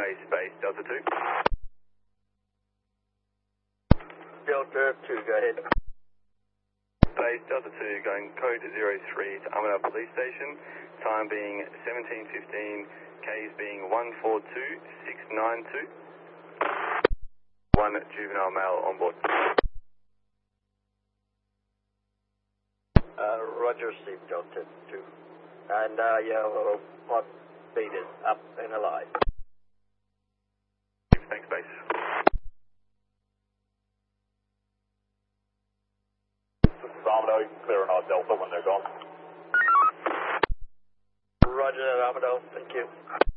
Base, Delta 2. Delta 2, go ahead. Base, Delta 2, going code 03 to Armidale Police Station, time being 17:15, Ks being 142692. One juvenile male on board. Roger, Steve, Delta 2. And your hot speed is up and alive. Thanks, Base. This is Armidale, you can clear an Delta when they're gone. Roger that, Armidale, thank you.